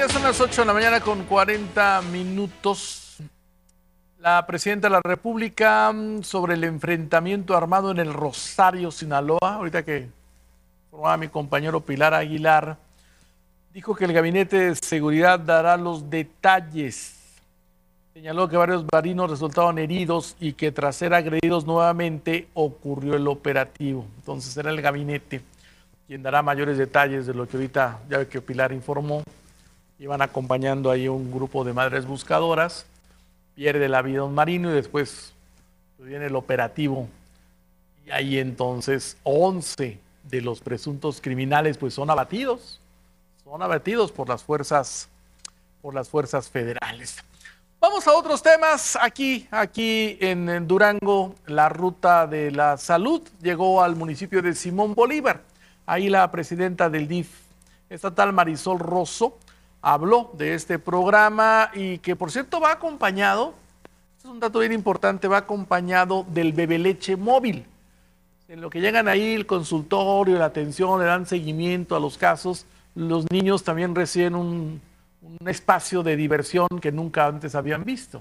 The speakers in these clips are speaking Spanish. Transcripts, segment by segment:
Ya son las 8 de la mañana con 40 minutos. La presidenta de la República sobre el enfrentamiento armado en el Rosario, Sinaloa, ahorita que formaba mi compañero Pilar Aguilar, dijo que el Gabinete de Seguridad dará los detalles. Señaló que varios marinos resultaron heridos y que tras ser agredidos nuevamente ocurrió el operativo. Entonces será el gabinete quien dará mayores detalles de lo que ahorita ya ve que Pilar informó. Iban acompañando ahí un grupo de madres buscadoras, pierde la vida un marino y después viene el operativo. Y ahí entonces 11 de los presuntos criminales pues son abatidos por las fuerzas federales. Vamos a otros temas. Aquí en Durango, la ruta de la salud llegó al municipio de Simón Bolívar. Ahí la presidenta del DIF estatal, Marisol Rosso, habló de este programa y que por cierto va acompañado, este es un dato bien importante, va acompañado del bebé leche móvil. En lo que llegan ahí el consultorio, la atención, le dan seguimiento a los casos, los niños también reciben un espacio de diversión que nunca antes habían visto.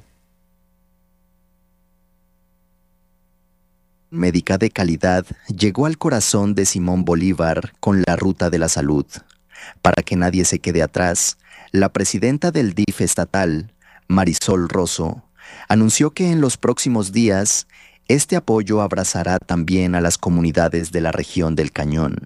Médica de calidad llegó al corazón de Simón Bolívar con la ruta de la salud. Para que nadie se quede atrás, la presidenta del DIF estatal, Marisol Rosso, anunció que en los próximos días este apoyo abrazará también a las comunidades de la región del Cañón.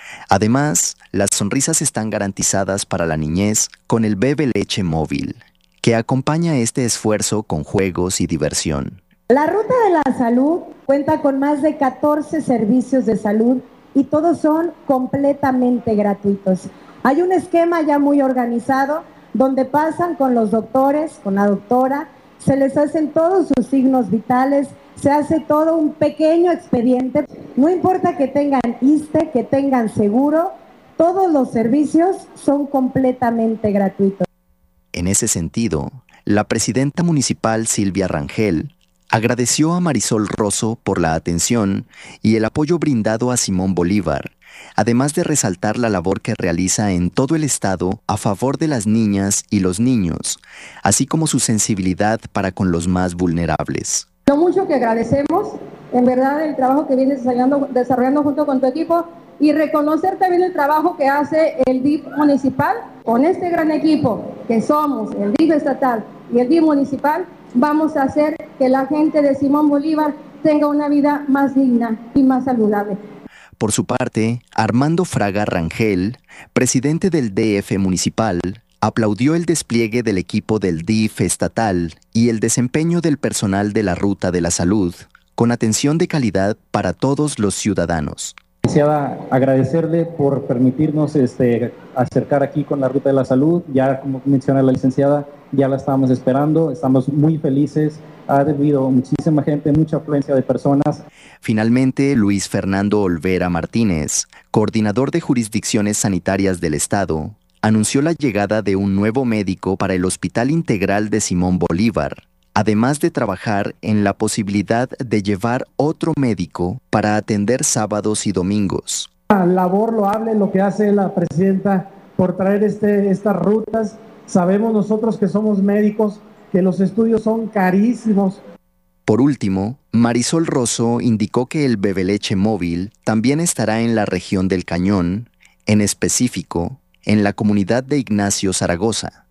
Además, las sonrisas están garantizadas para la niñez con el bebé leche móvil, que acompaña este esfuerzo con juegos y diversión. La ruta de la salud cuenta con más de 14 servicios de salud y todos son completamente gratuitos. Hay un esquema ya muy organizado donde pasan con los doctores, con la doctora, se les hacen todos sus signos vitales, se hace todo un pequeño expediente. No importa que tengan ISSSTE, que tengan seguro, todos los servicios son completamente gratuitos. En ese sentido, la presidenta municipal Silvia Rangel agradeció a Marisol Rosso por la atención y el apoyo brindado a Simón Bolívar, además de resaltar la labor que realiza en todo el estado a favor de las niñas y los niños, así como su sensibilidad para con los más vulnerables. Lo mucho que agradecemos, en verdad, el trabajo que vienes desarrollando junto con tu equipo y reconocer también el trabajo que hace el DIF municipal. Con este gran equipo que somos, el DIF estatal y el DIF municipal, vamos a hacer que la gente de Simón Bolívar tenga una vida más digna y más saludable. Por su parte, Armando Fraga Rangel, presidente del DF municipal, aplaudió el despliegue del equipo del DIF estatal y el desempeño del personal de la Ruta de la Salud, con atención de calidad para todos los ciudadanos. Quisiera agradecerle por permitirnos acercar aquí con la Ruta de la Salud. Ya como menciona la licenciada, ya la estábamos esperando, estamos muy felices. Ha habido muchísima gente, mucha afluencia de personas. Finalmente, Luis Fernando Olvera Martínez, coordinador de jurisdicciones sanitarias del Estado, anunció la llegada de un nuevo médico para el Hospital Integral de Simón Bolívar, además de trabajar en la posibilidad de llevar otro médico para atender sábados y domingos. La labor loable lo que hace la presidenta por traer estas rutas. Sabemos nosotros que somos médicos que los estudios son carísimos. Por último, Marisol Rosso indicó que el bebé leche móvil también estará en la región del Cañón, en específico, en la comunidad de Ignacio Zaragoza.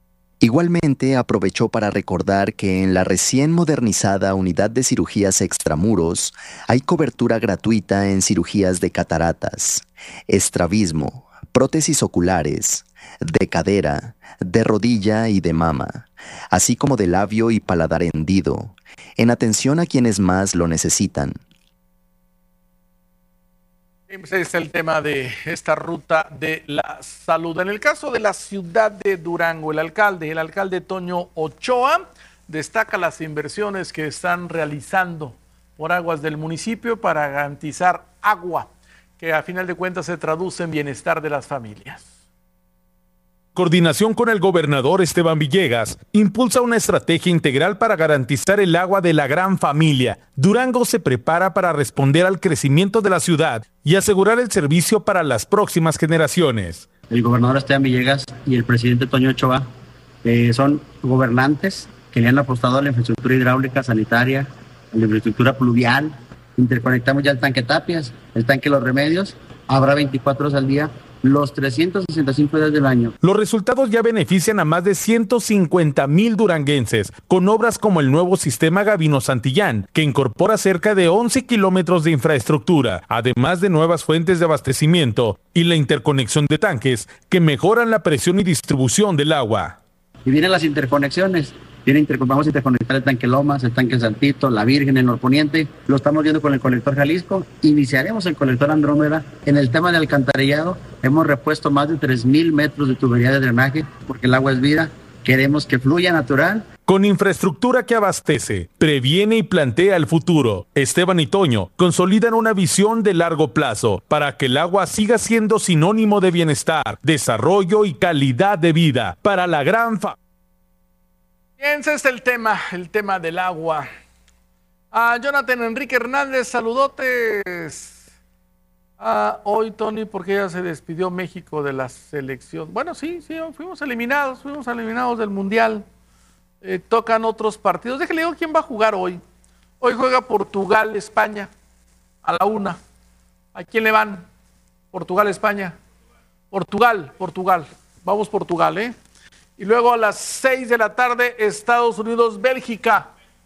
Igualmente aprovechó para recordar que en la recién modernizada unidad de cirugías extramuros hay cobertura gratuita en cirugías de cataratas, estrabismo, prótesis oculares, de cadera, de rodilla y de mama, así como de labio y paladar hendido, en atención a quienes más lo necesitan. Ese es el tema de esta ruta de la salud. En el caso de la ciudad de Durango, el alcalde Toño Ochoa destaca las inversiones que están realizando por aguas del municipio para garantizar agua, que a final de cuentas se traduce en bienestar de las familias. Coordinación con el gobernador Esteban Villegas, impulsa una estrategia integral para garantizar el agua de la gran familia. Durango se prepara para responder al crecimiento de la ciudad y asegurar el servicio para las próximas generaciones. el gobernador Esteban Villegas y el presidente Toño Ochoa, son gobernantes que le han apostado a la infraestructura hidráulica, sanitaria, a la infraestructura pluvial. Interconectamos ya el tanque Tapias, el tanque Los Remedios, habrá 24 horas al día, los 365 días del año. Los resultados ya benefician a más de 150,000 duranguenses, con obras como el nuevo sistema Gavino Santillán, que incorpora cerca de 11 kilómetros de infraestructura, además de nuevas fuentes de abastecimiento y la interconexión de tanques que mejoran la presión y distribución del agua. Y vienen las interconexiones. Vamos a interconectar el tanque Lomas, el tanque Saltito, la Virgen, el norponiente. Lo estamos viendo con el colector Jalisco. Iniciaremos el colector Andrómeda. En el tema de alcantarillado, hemos repuesto más de 3,000 metros de tubería de drenaje, porque el agua es vida. Queremos que fluya natural. Con infraestructura que abastece, previene y plantea el futuro, Esteban y Toño consolidan una visión de largo plazo para que el agua siga siendo sinónimo de bienestar, desarrollo y calidad de vida para la gran familia. Bien, ese es el tema del agua. Jonathan Enrique Hernández, saludotes. Hoy, Tony, porque ya se despidió México de la selección. Bueno, sí, fuimos eliminados del Mundial. Tocan otros partidos. Déjale digo quién va a jugar hoy. Hoy juega Portugal, España, a la 1. ¿A quién le van? Portugal, España. Portugal. Vamos Portugal, ¿eh? Y luego a las 6 de la tarde, Estados Unidos, Bélgica.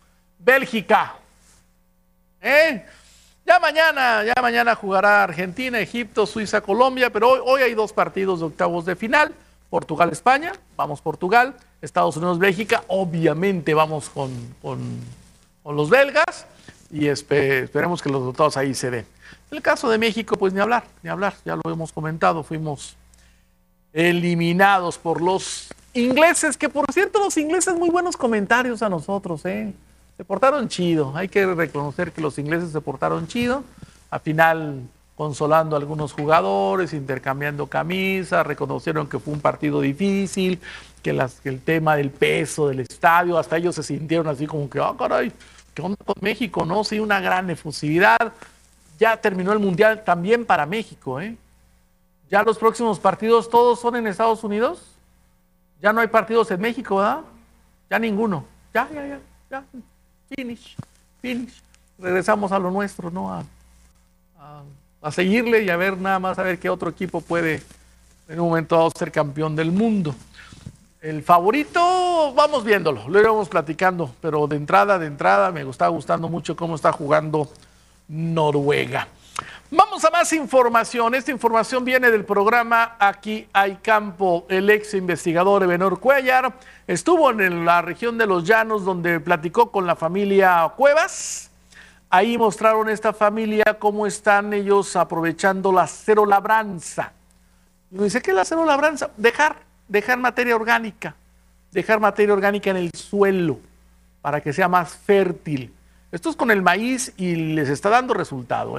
Ya mañana jugará Argentina, Egipto, Suiza, Colombia, pero hoy hay 2 partidos de octavos de final. Portugal, España, vamos Portugal. Estados Unidos, Bélgica, obviamente vamos con los belgas. Y esperemos que los resultados ahí se den. En el caso de México, pues ni hablar, ya lo hemos comentado, fuimos eliminados por los ingleses, que por cierto los ingleses muy buenos comentarios a nosotros, se portaron chido, hay que reconocer que los ingleses se portaron chido, al final consolando a algunos jugadores, intercambiando camisas, reconocieron que fue un partido difícil, que el tema del peso del estadio, hasta ellos se sintieron así como que, caray, ¿qué onda con México? No, sí, una gran efusividad, ya terminó el Mundial también para México, ya los próximos partidos todos son en Estados Unidos. Ya no hay partidos en México, ¿verdad? Ya ninguno. Ya. Finish. Regresamos a lo nuestro, ¿no? A seguirle y a ver nada más, a ver qué otro equipo puede en un momento dado ser campeón del mundo. El favorito, vamos viéndolo, lo iremos platicando, pero de entrada me está gustando mucho cómo está jugando Noruega. Vamos a más información. Esta información viene del programa Aquí hay campo. El ex investigador Ebenor Cuellar estuvo en la región de Los Llanos, donde platicó con la familia Cuevas. Ahí mostraron esta familia cómo están ellos aprovechando la cerolabranza. Y me dice, ¿qué es la cerolabranza? Dejar materia orgánica en el suelo para que sea más fértil. Esto es con el maíz y les está dando resultado,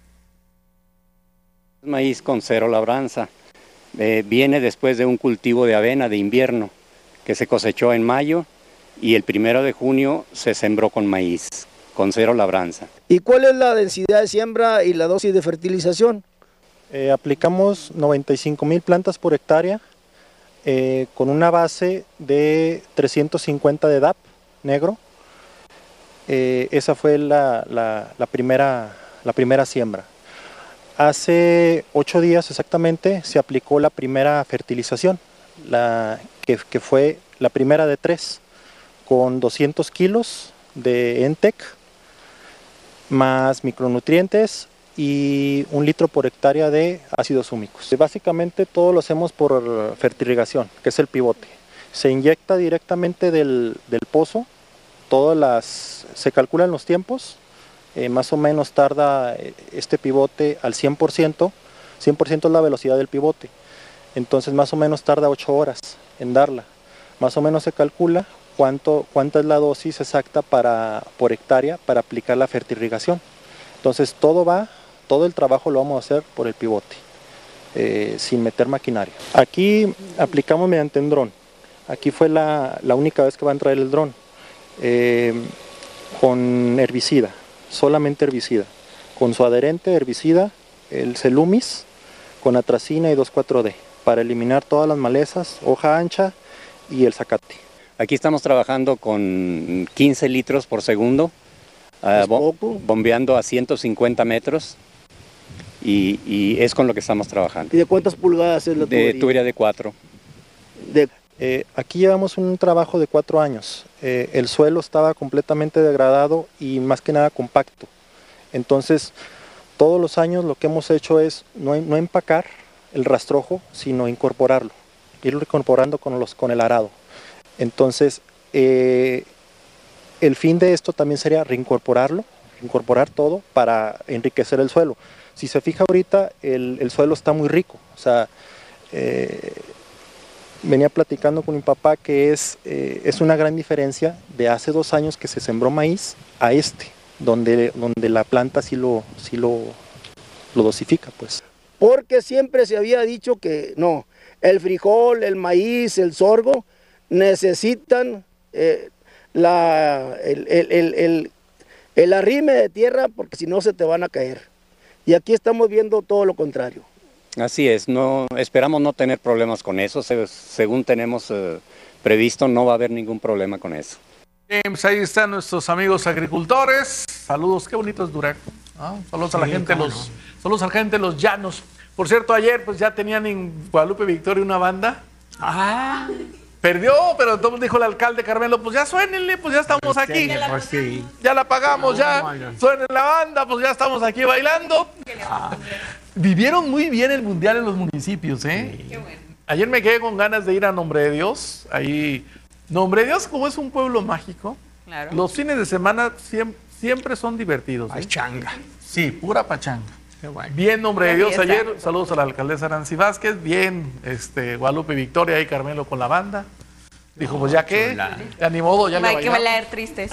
Maíz con cerolabranza. Viene después de un cultivo de avena de invierno que se cosechó en mayo y el 1 de junio se sembró con maíz, con cerolabranza. ¿Y cuál es la densidad de siembra y la dosis de fertilización? Aplicamos 95,000 plantas por hectárea con una base de 350 de DAP negro. Esa fue la primera siembra. Hace 8 días exactamente se aplicó la primera fertilización, que fue la primera de 3, con 200 kilos de Entec, más micronutrientes y 1 litro por hectárea de ácidos húmicos. Básicamente todo lo hacemos por fertirrigación, que es el pivote. Se inyecta directamente del pozo, se calculan los tiempos. Más o menos tarda este pivote al 100%, 100% es la velocidad del pivote, entonces más o menos tarda 8 horas en darla. Más o menos se calcula cuánta es la dosis exacta por hectárea para aplicar la fertirrigación. Entonces todo el trabajo lo vamos a hacer por el pivote, sin meter maquinaria. Aquí aplicamos mediante un dron, aquí fue la única vez que va a entrar el dron, con herbicida. Solamente herbicida, con su adherente herbicida, el Celumis, con atracina y 2,4-D. para eliminar todas las malezas, hoja ancha y el zacate. Aquí estamos trabajando con 15 litros por segundo, bombeando a 150 metros y es con lo que estamos trabajando. ¿Y de cuántas pulgadas es la tubería? De tubería de 4. Aquí llevamos un trabajo de 4 años. El suelo estaba completamente degradado y más que nada compacto. Entonces, todos los años lo que hemos hecho es no empacar el rastrojo, sino incorporarlo, irlo incorporando con el arado. Entonces, el fin de esto también sería incorporar todo para enriquecer el suelo. Si se fija ahorita, el suelo está muy rico. O sea, venía platicando con mi papá que es una gran diferencia de hace 2 años que se sembró maíz a donde la planta sí lo dosifica, pues. Porque siempre se había dicho que no, el frijol, el maíz, el sorgo necesitan el arrime de tierra porque si no se te van a caer. Y aquí estamos viendo todo lo contrario. Así es, esperamos no tener problemas con eso, según tenemos previsto no va a haber ningún problema con eso. Bien, pues ahí están nuestros amigos agricultores. Saludos, qué bonito es Durango. Saludos a la gente, saludos a la gente de los llanos. Por cierto, ayer pues ya tenían en Guadalupe Victoria una banda. Perdió, pero entonces dijo el alcalde Carmelo, pues ya suénenle, pues ya estamos aquí. Ya la pagamos, suenen la banda, pues ya estamos aquí bailando. Vivieron muy bien el mundial en los municipios, ¿eh? Qué bueno. Ayer me quedé con ganas de ir a Nombre de Dios. Ahí, Nombre de Dios, como es un pueblo mágico, claro, los fines de semana siempre son divertidos. Pachanga. Sí, pura pachanga. Qué bueno. Bien, Nombre de Dios ayer. Saludos a la alcaldesa Nancy Vázquez. Bien, Guadalupe Victoria y Carmelo con la banda. Dijo, pues ya que, ya ni modo, ya no le hay que bailar tristes.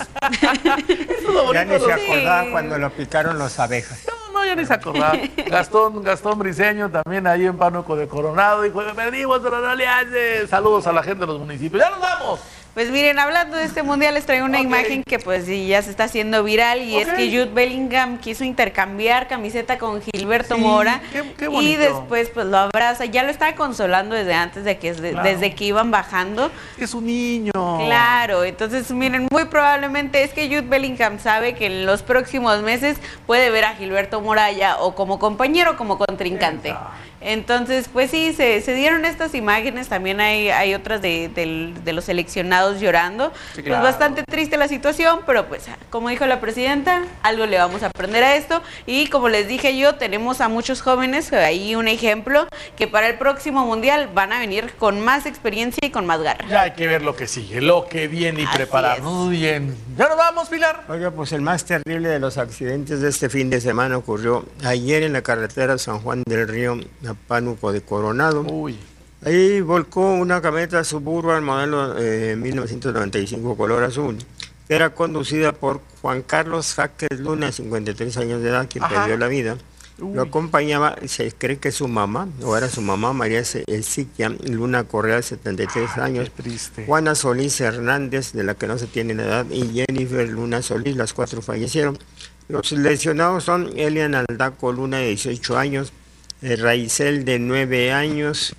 Ya ni se acordaba cuando lo picaron los abejas. No, ya ni se acordaba. Gastón Briceño también ahí en Pánuco de Coronado dijo, me perdimos, pero no le hace. Saludos a la gente de los municipios. ¡Ya nos vamos! Pues miren, hablando de este mundial, les traigo una imagen que pues ya se está haciendo viral y es que Jude Bellingham quiso intercambiar camiseta con Gilberto Mora qué y después pues lo abraza. Ya lo estaba consolando desde antes de que desde que iban bajando. Es un niño. Claro, entonces miren, muy probablemente es que Jude Bellingham sabe que en los próximos meses puede ver a Gilberto Mora ya o como compañero o como contrincante. Entonces, pues sí, se dieron estas imágenes, también hay otras de los seleccionados llorando. Sí, claro. Pues bastante triste la situación, pero pues como dijo la presidenta, algo le vamos a aprender a esto. Y como les dije yo, tenemos a muchos jóvenes, ahí un ejemplo, que para el próximo mundial van a venir con más experiencia y con más garra. Ya hay que ver lo que sigue, lo que viene y prepararnos. Muy bien. ¿Ya nos vamos, Pilar? Oiga, pues el más terrible de los accidentes de este fin de semana ocurrió ayer en la carretera San Juan del Río, Pánuco de Coronado. Ahí volcó una camioneta Suburban modelo 1995 color azul, que era conducida por Juan Carlos Jaques Luna, 53 años de edad, quien perdió la vida. Lo acompañaba, se cree que su mamá, o era su mamá, María Ezequia Luna Correa, 73 años, Juana Solís Hernández, de la que no se tiene la edad, y Jennifer Luna Solís, las 4 fallecieron. Los lesionados son Elian Aldaco Luna, de 18 años, Raizel, de 9 años,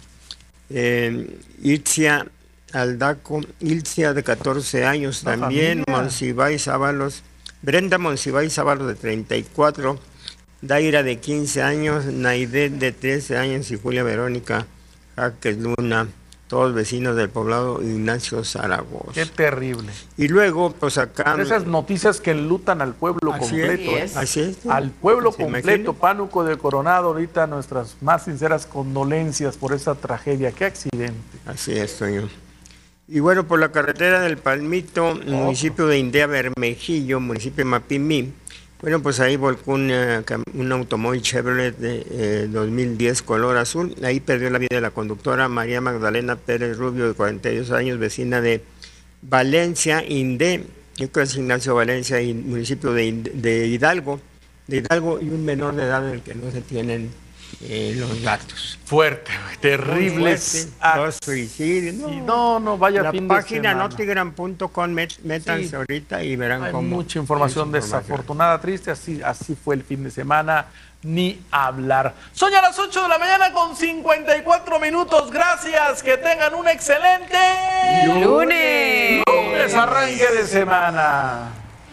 Itzia Aldaco, Ilcia, de 14 años también, Monsiváis Ábalos, Brenda Monsiváis Ábalos, de 34, Daira, de 15 años, Naidet, de 13 años, y Julia Verónica Jaques Luna, todos vecinos del poblado Ignacio Zaragoza. Qué terrible. Y luego, pues acá... Esas noticias que enlutan al pueblo completo. Así es. Al pueblo completo, Pánuco de Coronado, ahorita nuestras más sinceras condolencias por esa tragedia. Qué accidente. Así es, Toño. Y bueno, por la carretera del Palmito, municipio de Indea Bermejillo, municipio de Mapimí, bueno, pues ahí volcó un automóvil Chevrolet de 2010 color azul. Ahí perdió la vida la conductora María Magdalena Pérez Rubio, de 42 años, vecina de Valencia, Indé, yo creo que es Ignacio Valencia, y municipio de Hidalgo, y un menor de edad en el que no se tienen los datos. Fuerte, terribles. Dos suicidios. No, vaya fin de semana. La página notigram.com, métanse ahorita y verán hay cómo. Mucha información desafortunada, triste, así fue el fin de semana. ni hablar. Son ya las 8 de la mañana con 54 minutos. Gracias, que tengan un excelente lunes. Lunes, arranque de semana.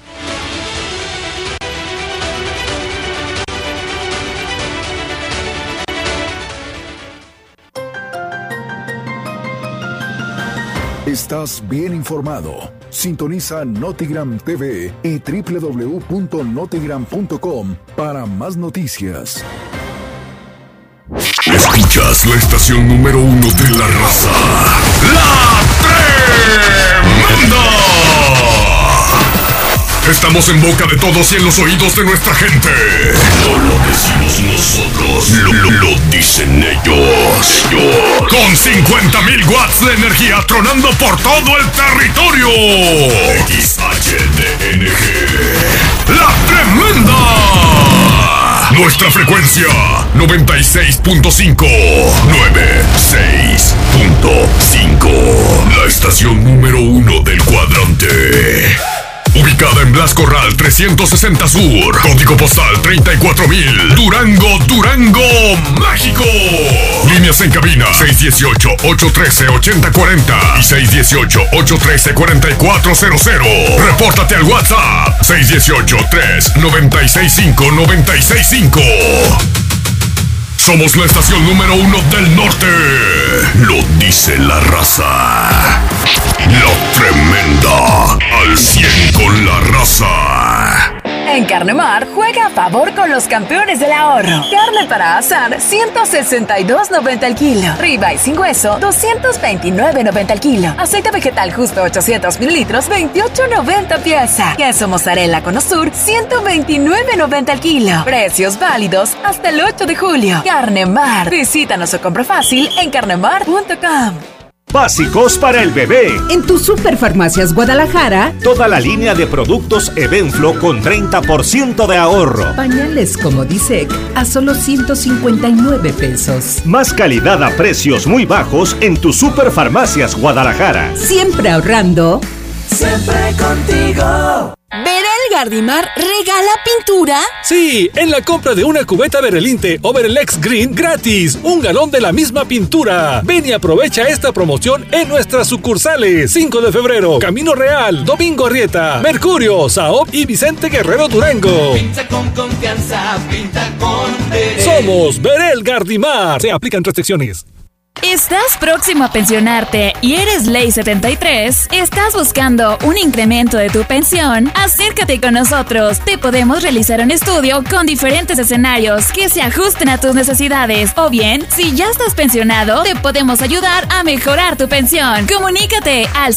Estás bien informado. Sintoniza Notigram TV y www.notigram.com para más noticias. Escuchas la estación número 1 de la raza. ¡La Tremenda! Estamos en boca de todos y en los oídos de nuestra gente. No lo decimos nosotros, lo dicen ellos. Con 50,000 watts de energía tronando por todo el territorio. XHDNG. ¡La Tremenda! Nuestra frecuencia 96.5. 96.5. La estación número 1 del cuadrante. Ubicada en Blas Corral 360 Sur. Código postal 34,000. Durango, Durango, México. Líneas en cabina 618-813-8040 y 618-813-4400. Repórtate al WhatsApp 618-396-5965. Somos la estación número 1 del norte. Lo dice la raza. La Tremenda. Al 100 con la raza. En Carnemar, juega a favor con los campeones del ahorro. Carne para asar, 162.90 el kilo. Ribeye sin hueso, 229.90 el kilo. Aceite vegetal justo 800 mililitros, 28.90 pieza. Queso mozzarella con Osur, 129.90 el kilo. Precios válidos hasta el 8 de julio. Carnemar. Visítanos o compra fácil en carnemar.com. Básicos para el bebé. En tu Superfarmacias Guadalajara, toda la línea de productos Evenflo con 30% de ahorro. Pañales como Disec a solo 159 pesos. Más calidad a precios muy bajos en tu Superfarmacias Guadalajara. Siempre ahorrando. Siempre contigo. ¿Berel Gardimar regala pintura? Sí, en la compra de una cubeta Berelinte o Berelex Green gratis, un galón de la misma pintura. Ven y aprovecha esta promoción en nuestras sucursales. 5 de febrero, Camino Real, Domingo Arrieta, Mercurio, Saop y Vicente Guerrero Durango. Pinta con confianza, pinta con Berel. Somos Berel Gardimar. Se aplican restricciones. ¿Estás próximo a pensionarte y eres Ley 73? ¿Estás buscando un incremento de tu pensión? Acércate con nosotros. Te podemos realizar un estudio con diferentes escenarios que se ajusten a tus necesidades. O bien, si ya estás pensionado, te podemos ayudar a mejorar tu pensión. Comunícate al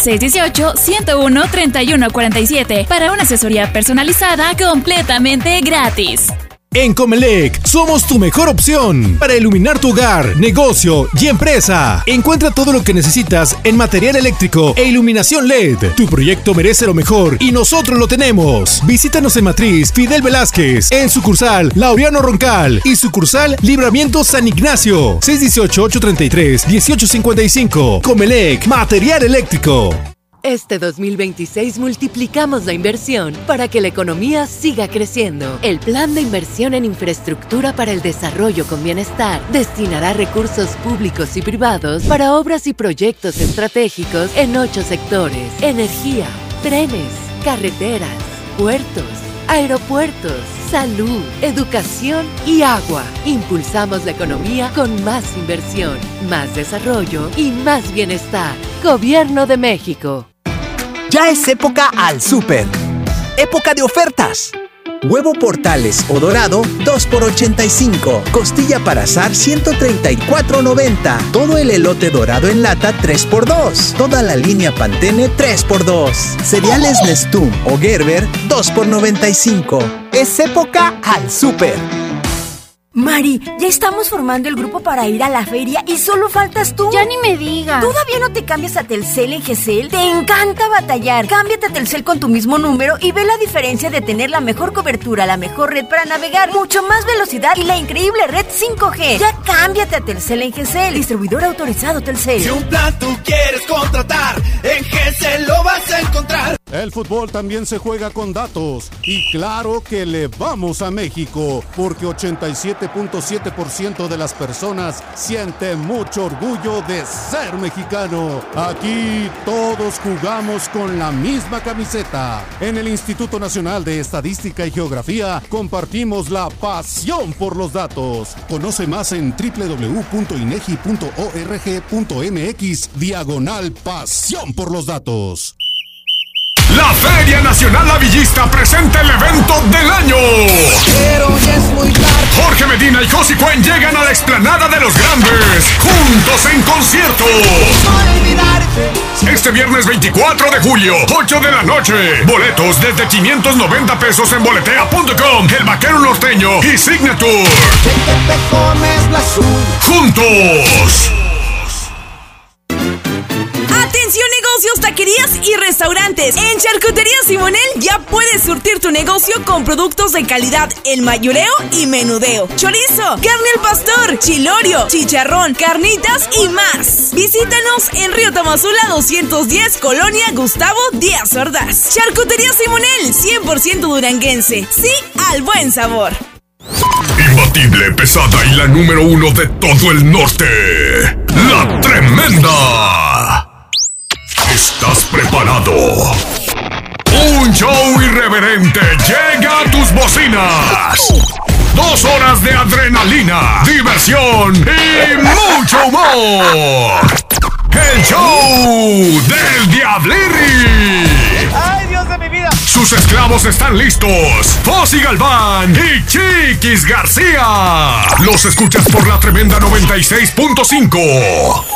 618-101-3147 para una asesoría personalizada completamente gratis. En Comelec, somos tu mejor opción para iluminar tu hogar, negocio y empresa. Encuentra todo lo que necesitas en material eléctrico e iluminación LED. Tu proyecto merece lo mejor y nosotros lo tenemos. Visítanos en Matriz Fidel Velázquez, en sucursal Laureano Roncal y sucursal Libramiento San Ignacio. 618-833-1855. Comelec, material eléctrico. Este 2026 multiplicamos la inversión para que la economía siga creciendo. El Plan de Inversión en Infraestructura para el Desarrollo con Bienestar destinará recursos públicos y privados para obras y proyectos estratégicos en 8 sectores: energía, trenes, carreteras, puertos, aeropuertos, salud, educación y agua. Impulsamos la economía con más inversión, más desarrollo y más bienestar. Gobierno de México. Ya es época al súper. Época de ofertas. Huevo Portales o dorado, 2 por 85. Costilla para asar, 134.90. Todo el elote dorado en lata, 3 por 2. Toda la línea Pantene, 3 por 2. Cereales Nestum o Gerber, 2 por 95. Es época al súper. Mari, ya estamos formando el grupo para ir a la feria y solo faltas tú. Ya ni me digas. ¿Todavía no te cambias a Telcel en GCL? Te encanta batallar. Cámbiate a Telcel con tu mismo número y ve la diferencia de tener la mejor cobertura, la mejor red para navegar, mucho más velocidad y la increíble red 5G. Ya cámbiate a Telcel en GCL. Distribuidor autorizado Telcel. Si un plan tú quieres contratar, en GCL lo vas a encontrar. El fútbol también se juega con datos y claro que le vamos a México porque 87.7% de las personas siente mucho orgullo de ser mexicano. Aquí todos jugamos con la misma camiseta. En el Instituto Nacional de Estadística y Geografía compartimos la pasión por los datos. Conoce más en www.inegi.org.mx/pasión por los datos. La Feria Nacional Lavillista presenta el evento del año. Pero ya es muy tarde. Jorge Medina y Josie Cuen llegan a la explanada de los grandes, juntos en concierto. Este viernes 24 de julio, 8 de la noche. Boletos desde 590 pesos en boletea.com, El Vaquero Norteño y Signature. Juntos. Atención negocios, taquerías y restaurantes. En Charcutería Simonel ya puedes surtir tu negocio con productos de calidad en mayoreo y menudeo. Chorizo, carne al pastor, chilorio, chicharrón, carnitas y más. Visítanos en Río Tamazula 210, Colonia Gustavo Díaz Ordaz. Charcutería Simonel, 100% duranguense. Sí al buen sabor. Imbatible, pesada y la número 1 de todo el norte. La Tremenda. ¿Estás preparado? Un show irreverente llega a tus bocinas. 2 horas de adrenalina, diversión y mucho humor. El show del Diablirri. ¡Ay, Dios de mi vida! Sus esclavos están listos. Fossi Galván y Chiquis García. Los escuchas por La Tremenda 96.5.